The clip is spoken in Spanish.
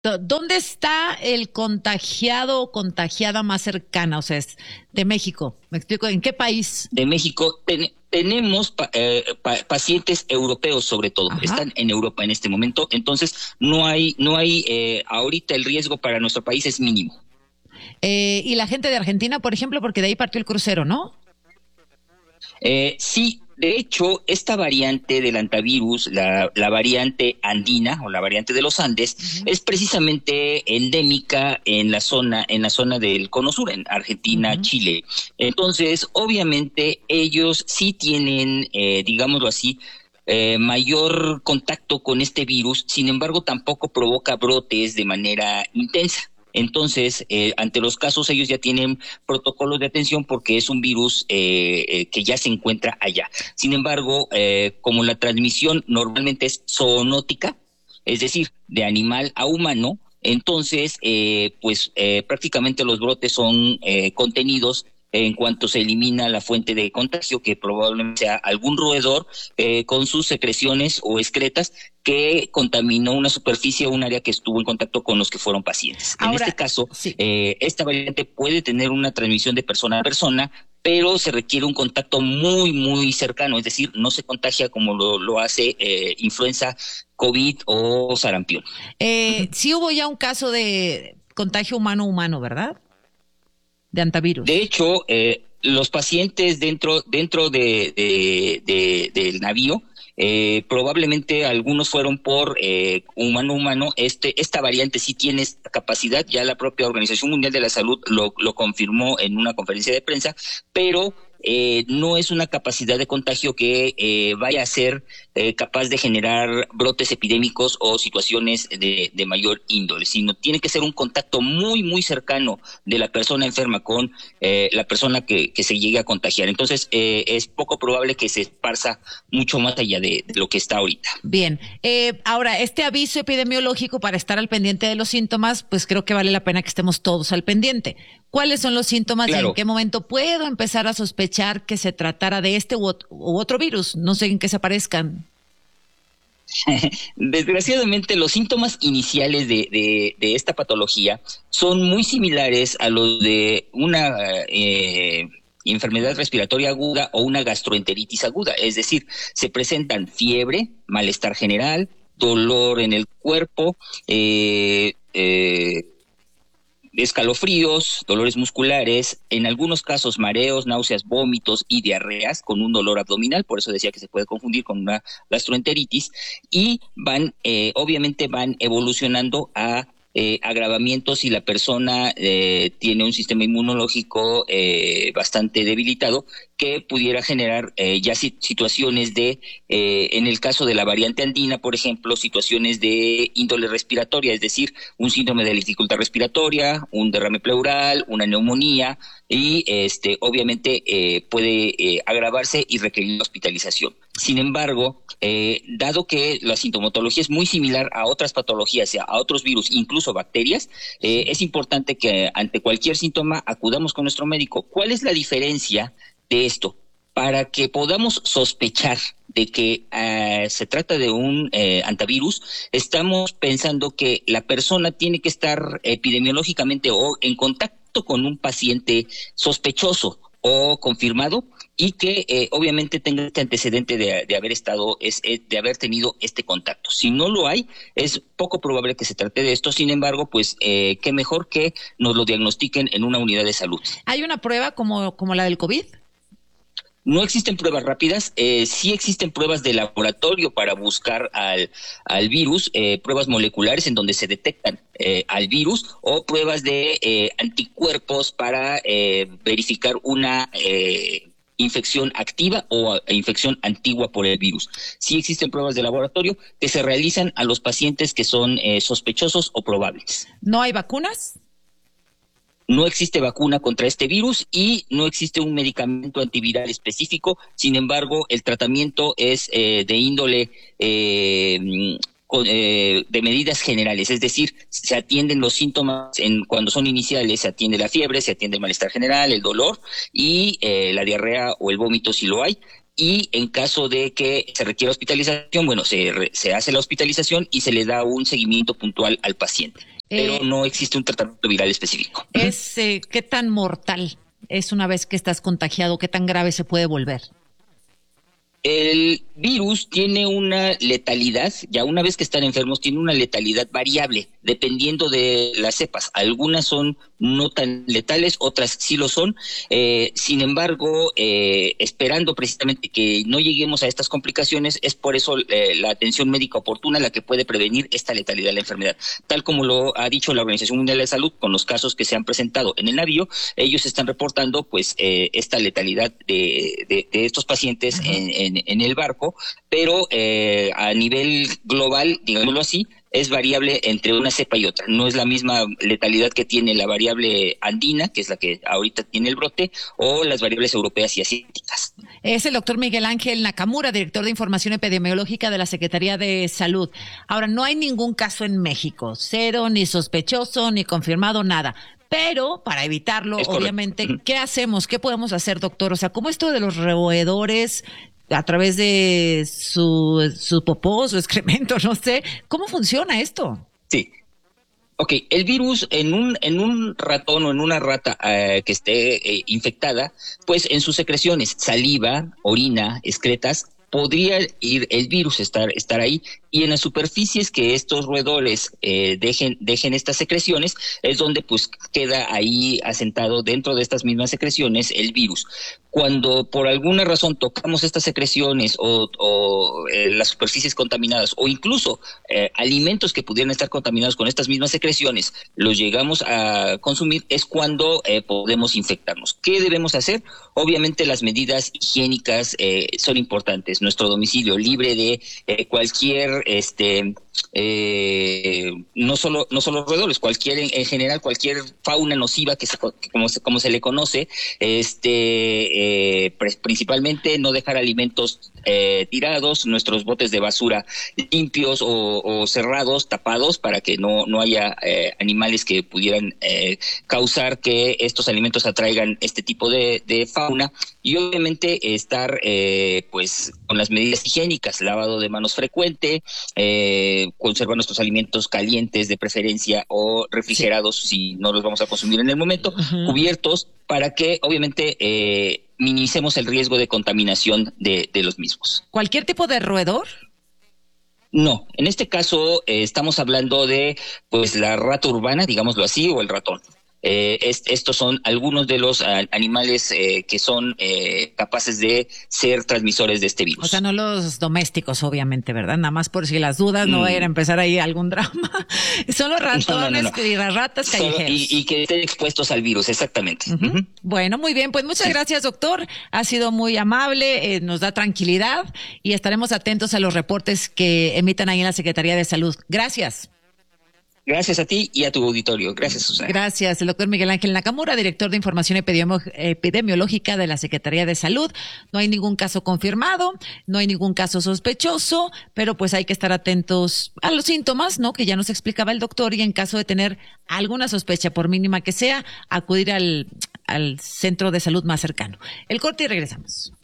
¿Dónde está el contagiado o contagiada más cercana? O sea, es de México. ¿Me explico? ¿En qué país? De México tenemos pacientes europeos sobre todo, Ajá. están en Europa en este momento, entonces no hay ahorita el riesgo para nuestro país es mínimo. Y la gente de Argentina, por ejemplo, porque de ahí partió el crucero, ¿no? Sí, de hecho, esta variante del antivirus, la variante andina o la variante de los Andes, Ujú, es precisamente endémica en la zona del Cono Sur, en Argentina, ujú. Chile. Entonces, obviamente, ellos sí tienen, digámoslo así, mayor contacto con este virus, sin embargo, tampoco provoca brotes de manera intensa. Entonces, ante los casos, ellos ya tienen protocolos de atención porque es un virus que ya se encuentra allá. Sin embargo, como la transmisión normalmente es zoonótica, es decir, de animal a humano, entonces, prácticamente los brotes son contenidos en cuanto se elimina la fuente de contagio, que probablemente sea algún roedor con sus secreciones o excretas que contaminó una superficie o un área que estuvo en contacto con los que fueron pacientes. En este Ahora, caso, sí. esta variante puede tener una transmisión de persona a persona, pero se requiere un contacto muy, muy cercano, es decir, no se contagia como lo hace influenza, COVID o sarampión. Ujú. Sí hubo ya un caso de contagio humano-humano, ¿verdad? De De antivirus. hecho, los pacientes dentro del navío, probablemente algunos fueron por humano-humano. Esta variante sí tiene esta capacidad, ya la propia Organización Mundial de la Salud lo confirmó en una conferencia de prensa, pero no es una capacidad de contagio que vaya a ser capaz de generar brotes epidémicos o situaciones de mayor índole, sino tiene que ser un contacto muy, muy cercano de la persona enferma con la persona que se llegue a contagiar. Entonces, es poco probable que se esparza mucho más allá de lo que está ahorita. Bien, ahora, este aviso epidemiológico para estar al pendiente de los síntomas, pues creo que vale la pena que estemos todos al pendiente. ¿Cuáles son los síntomas y en Claro, qué momento puedo empezar a sospechar que se tratara de este u otro virus? No sé en qué se parezcan. desgraciadamente los síntomas iniciales de esta patología son muy similares a los de una enfermedad respiratoria aguda o una gastroenteritis aguda, es decir, se presentan fiebre, malestar general, dolor en el cuerpo, escalofríos, dolores musculares, en algunos casos mareos, náuseas, vómitos y diarreas con un dolor abdominal, por eso decía que se puede confundir con una gastroenteritis, y obviamente van evolucionando a agravamientos si la persona tiene un sistema inmunológico bastante debilitado que pudiera generar ya situaciones en el caso de la variante andina, por ejemplo, situaciones de índole respiratoria, es decir, un síndrome de dificultad respiratoria, un derrame pleural, una neumonía y obviamente puede agravarse y requerir hospitalización. Sin embargo, dado que la sintomatología es muy similar a otras patologías, a otros virus, incluso bacterias, Sí. es importante que ante cualquier síntoma acudamos con nuestro médico. ¿Cuál es la diferencia de esto? Para que podamos sospechar de que se trata de un antivirus, estamos pensando que la persona tiene que estar epidemiológicamente o en contacto con un paciente sospechoso o confirmado y que obviamente tenga este antecedente de haber estado, de haber tenido este contacto. Si no lo hay, es poco probable que se trate de esto. Sin embargo, pues qué mejor que nos lo diagnostiquen en una unidad de salud. ¿Hay una prueba como la del COVID? No existen pruebas rápidas, sí existen pruebas de laboratorio para buscar al virus, pruebas moleculares en donde se detectan al virus o pruebas de anticuerpos para verificar una infección activa o infección antigua por el virus. Sí existen pruebas de laboratorio que se realizan a los pacientes que son sospechosos o probables. ¿No hay vacunas? No existe vacuna contra este virus y no existe un medicamento antiviral específico. Sin embargo, el tratamiento es de índole de medidas generales, es decir, se atienden los síntomas cuando son iniciales, se atiende la fiebre, se atiende el malestar general, el dolor y la diarrea o el vómito si lo hay. y en caso de que se requiera hospitalización, bueno, se hace la hospitalización y se le da un seguimiento puntual al paciente. Pero no existe un tratamiento viral específico. ¿Qué tan mortal es una vez que estás contagiado? ¿Qué tan grave se puede volver? El virus tiene una letalidad, ya una vez que están enfermos, tiene una letalidad variable, dependiendo de las cepas. Algunas son no tan letales, otras sí lo son. Sin embargo, esperando precisamente que no lleguemos a estas complicaciones, es por eso la atención médica oportuna la que puede prevenir esta letalidad de la enfermedad. Tal como lo ha dicho la Organización Mundial de la Salud, con los casos que se han presentado en el navío, ellos están reportando pues esta letalidad de estos pacientes en el barco, pero a nivel global, digámoslo así, es variable entre una cepa y otra. No es la misma letalidad que tiene la variable andina, que es la que ahorita tiene el brote, o las variables europeas y asiáticas. Es el doctor Miguel Ángel Nakamura, director de Información Epidemiológica de la Secretaría de Salud. Ahora, no hay ningún caso en México, cero, ni sospechoso, ni confirmado, nada. Pero para evitarlo, obviamente, ¿qué hacemos? ¿Qué podemos hacer, doctor? O sea, ¿cómo esto de los roedores a través de su popó, su excremento, no sé? ¿Cómo funciona esto? Sí. Ok, el virus en un ratón o en una rata que esté infectada, pues en sus secreciones, saliva, orina, excretas, podría ir el virus estar ahí, y en las superficies que estos roedores dejen estas secreciones es donde pues queda ahí asentado dentro de estas mismas secreciones el virus. Cuando por alguna razón tocamos estas secreciones o las superficies contaminadas, o incluso alimentos que pudieran estar contaminados con estas mismas secreciones, los llegamos a consumir, es cuando podemos infectarnos. ¿Qué debemos hacer? Obviamente las medidas higiénicas son importantes. Nuestro domicilio libre de cualquier no solo roedores, cualquier en general, cualquier fauna nociva que como se le conoce, principalmente no dejar alimentos tirados, nuestros botes de basura limpios o cerrados, tapados, para que no haya animales que pudieran causar que estos alimentos atraigan este tipo de fauna, y obviamente estar pues con las medidas higiénicas, lavado de manos frecuente, conservar nuestros alimentos calientes de preferencia o refrigerados si no los vamos a consumir en el momento, cubiertos, para que obviamente minimicemos el riesgo de contaminación de los mismos. ¿Cualquier tipo de roedor? No, en este caso estamos hablando de pues la rata urbana, digámoslo así, o el ratón. Estos son algunos de los animales que son capaces de ser transmisores de este virus. O sea, no los domésticos, obviamente, ¿verdad? Nada más por si las dudas, no vayan a empezar ahí algún drama. Son los ratones y las ratas callejeras. Y que estén expuestos al virus, exactamente. Bueno, muy bien, pues muchas gracias, doctor. Ha sido muy amable, nos da tranquilidad, y estaremos atentos a los reportes que emitan ahí en la Secretaría de Salud. Gracias. Gracias a ti y a tu auditorio. Gracias, Susana. Gracias. El doctor Miguel Ángel Nakamura, director de Información Epidemiológica de la Secretaría de Salud. No hay ningún caso confirmado, no hay ningún caso sospechoso, pero pues hay que estar atentos a los síntomas, ¿no? Que ya nos explicaba el doctor, y en caso de tener alguna sospecha, por mínima que sea, acudir al centro de salud más cercano. El corte y regresamos.